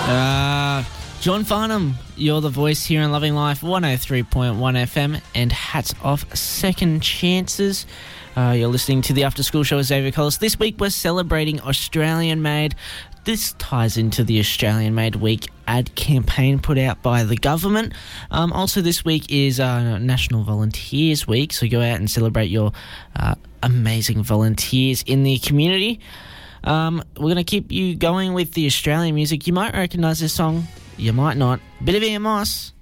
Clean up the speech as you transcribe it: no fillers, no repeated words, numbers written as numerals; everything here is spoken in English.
John Farnham, you're the voice here in Loving Life 103.1 FM, and hats off Second Chances. You're listening to the After School Show with Xavier Collis. This week we're celebrating Australian Made. This ties into the Australian Made Week ad campaign put out by the government. Also this week is National Volunteers Week, so go out and celebrate your amazing volunteers in the community. We're going to keep you going with the Australian music. You might recognise this song, you might not. Bit of Ian Moss.